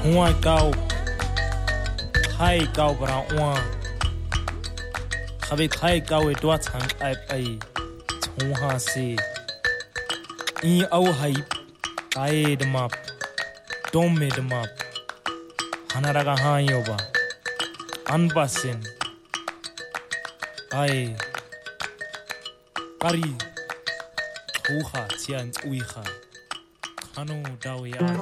Chua kau khai kau bara oa khabe khai kau e twa chang ai ai chua se I au hai kai de map dom me de map hanara ga ha yoba anpasin ai kari thuha chian ui kha khanu daw ya